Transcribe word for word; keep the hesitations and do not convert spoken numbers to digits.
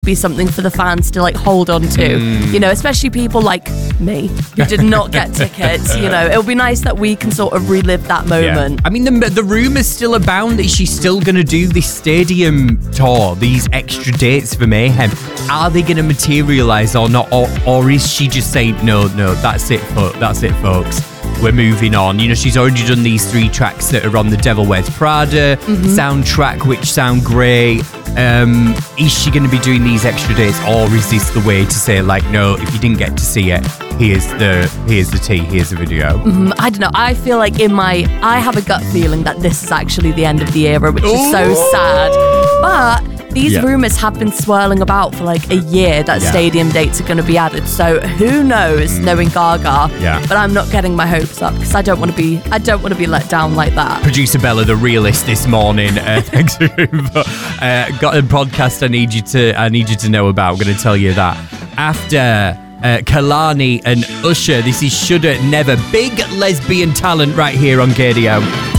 be something for the fans to like hold on to, mm. you know, especially people like me who did not get tickets. You know, it'll be nice that we can sort of relive that moment. Yeah. I mean, the the rumors still abound that she's still going to do this stadium tour, these extra dates for Mayhem. Are they going to materialize or not, or or is she just saying no, no, that's it, fo- that's it, folks. We're moving on. You know, she's already done these three tracks that are on the Devil Wears Prada mm-hmm. soundtrack, which sound great. Um, is she going to be doing these extra days, or is this the way to say, like, no, if you didn't get to see it, here's the here's the tea, here's the video? Mm-hmm. I don't know. I feel like in my, I have a gut feeling that this is actually the end of the era, which Ooh. is so sad. But these yeah. rumors have been swirling about for like a year that yeah. stadium dates are going to be added. So who knows, mm. knowing Gaga. Yeah. But I'm not getting my hopes up because I don't want to be, I don't want to be let down like that. Producer Bella, the realist this morning. Uh, thanks for uh, got a podcast I need you to, I need you to know about. I'm going to tell you that after uh, Kehlani and Usher. This is Shoulda Never. Big lesbian talent right here on K D O.